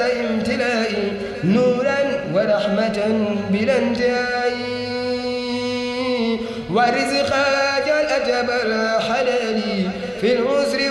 امتلائي نورا ورحمة بلا انتهاء ورزقا جل أجب الحلال في العسر